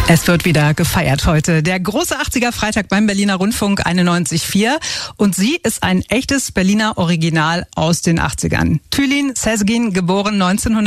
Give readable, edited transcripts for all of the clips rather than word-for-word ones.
Es wird wieder gefeiert heute. Der große 80er Freitag beim Berliner Rundfunk 91.4. Und sie ist ein echtes Berliner Original aus den 80ern. Tülin Sezgin, geboren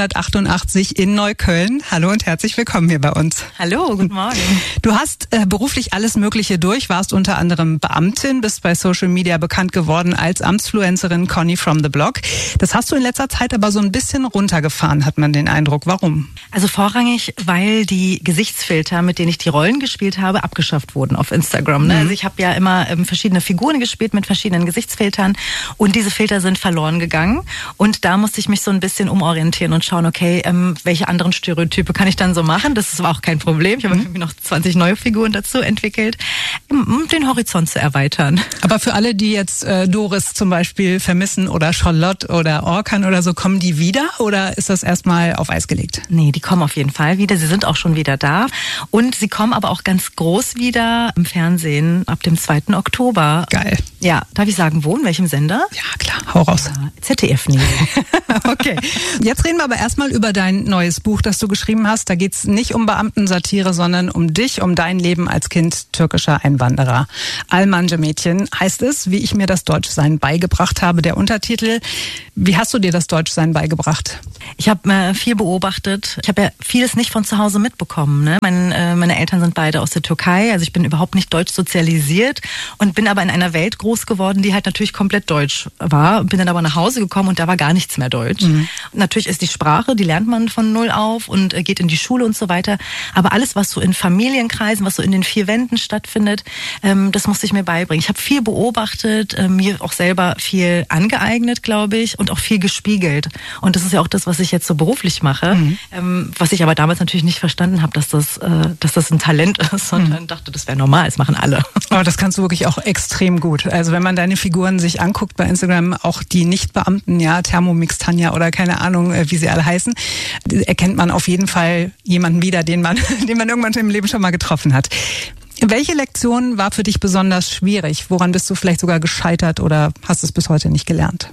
1988 in Neukölln. Hallo und herzlich willkommen hier bei uns. Hallo, guten Morgen. Du hast beruflich alles Mögliche durch, warst unter anderem Beamtin, bist bei Social Media bekannt geworden als Amtsfluencerin Conny from the Block. Das hast du in letzter Zeit aber so ein bisschen runtergefahren, hat man den Eindruck. Warum? Also vorrangig, weil die Gesichtsfilter, mit denen ich die Rollen gespielt habe, abgeschafft wurden auf Instagram. Ne? Also ich habe ja immer verschiedene Figuren gespielt mit verschiedenen Gesichtsfiltern und diese Filter sind verloren gegangen und da musste ich mich so ein bisschen umorientieren und schauen, okay, welche anderen Stereotype kann ich dann so machen? Das war auch kein Problem. Ich habe irgendwie noch 20 neue Figuren dazu entwickelt, um den Horizont zu erweitern. Aber für alle, die jetzt Doris zum Beispiel vermissen oder Charlotte oder Orkan oder so, kommen die wieder oder ist das erstmal auf Eis gelegt? Nee, die kommen auf jeden Fall wieder. Sie sind auch schon wieder da. Und sie kommen aber auch ganz groß wieder im Fernsehen ab dem 2. Oktober. Geil. Ja, darf ich sagen, wo? In welchem Sender? Ja, klar. Hau raus. ZDF Neo. Okay. Jetzt reden wir aber erstmal über dein neues Buch, das du geschrieben hast. Da geht's nicht um Beamtensatire, sondern um dich, um dein Leben als Kind türkischer Einwanderer. Almanca Mädchen heißt es, wie ich mir das Deutschsein beigebracht habe, der Untertitel. Wie hast du dir das Deutschsein beigebracht? Ich habe viel beobachtet. Ich habe ja vieles nicht von zu Hause mitbekommen. Ne? Meine Eltern sind beide aus der Türkei, also ich bin überhaupt nicht deutsch sozialisiert und bin aber in einer Welt groß geworden, die halt natürlich komplett deutsch war. Bin dann aber nach Hause gekommen und da war gar nichts mehr deutsch. Mhm. Natürlich ist die Sprache, die lernt man von null auf und geht in die Schule und so weiter. Aber alles, was so in Familienkreisen, was so in den 4 Wänden stattfindet, das musste ich mir beibringen. Ich habe viel beobachtet, mir auch selber viel angeeignet, glaube ich, und auch viel gespiegelt. Und das ist ja auch das, was ich jetzt so beruflich mache, was ich aber damals natürlich nicht verstanden habe, dass das ein Talent ist, sondern dachte, das wäre normal, das machen alle. Aber das kannst du wirklich auch extrem gut. Also wenn man deine Figuren sich anguckt bei Instagram, auch die Nicht-Beamten, ja, Thermomix Tanja oder keine Ahnung, wie sie alle heißen, erkennt man auf jeden Fall jemanden wieder, den man irgendwann im Leben schon mal getroffen hat. Welche Lektion war für dich besonders schwierig? Woran bist du vielleicht sogar gescheitert oder hast es bis heute nicht gelernt?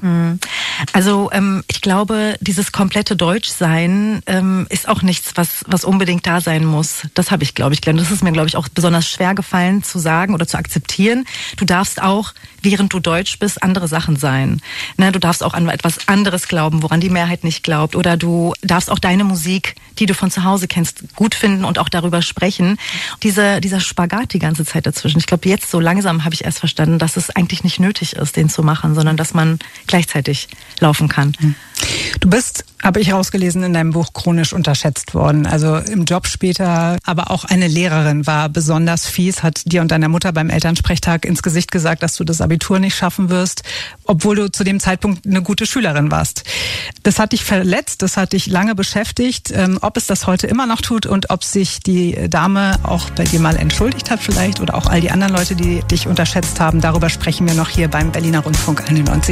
Also ich glaube, dieses komplette Deutschsein ist auch nichts, was unbedingt da sein muss. Das habe ich, glaube ich, gelernt. Das ist mir, glaube ich, auch besonders schwer gefallen zu sagen oder zu akzeptieren. Du darfst auch, während du deutsch bist, andere Sachen sein. Ne, du darfst auch an etwas anderes glauben, woran die Mehrheit nicht glaubt. Oder du darfst auch deine Musik, die du von zu Hause kennst, gut finden und auch darüber sprechen. Dieser Spagat die ganze Zeit dazwischen. Ich glaube, jetzt so langsam habe ich erst verstanden, dass es eigentlich nicht nötig ist, den zu machen, sondern dass man gleichzeitig laufen kann. Du bist, habe ich rausgelesen, in deinem Buch chronisch unterschätzt worden. Also im Job später, aber auch eine Lehrerin war besonders fies, hat dir und deiner Mutter beim Elternsprechtag ins Gesicht gesagt, dass du das Abitur nicht schaffen wirst, obwohl du zu dem Zeitpunkt eine gute Schülerin warst. Das hat dich verletzt, das hat dich lange beschäftigt. Ob es das heute immer noch tut und ob sich die Dame auch bei dir mal entschuldigt hat vielleicht oder auch all die anderen Leute, die dich unterschätzt haben, darüber sprechen wir noch hier beim Berliner Rundfunk 91.